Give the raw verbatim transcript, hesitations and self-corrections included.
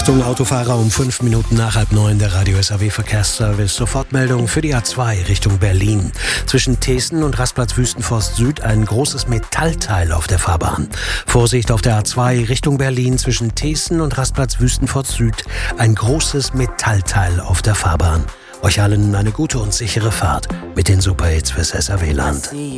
Achtung, Autofahrer, um fünf Minuten nach halb neun der Radio S A W Verkehrsservice. Sofortmeldung für die A zwei Richtung Berlin. Zwischen Thesen und Rastplatz Wüstenforst Süd ein großes Metallteil auf der Fahrbahn. Vorsicht auf der A zwei Richtung Berlin zwischen Thesen und Rastplatz Wüstenforst Süd ein großes Metallteil auf der Fahrbahn. Euch allen eine gute und sichere Fahrt mit den Superhits fürs S A W-Land.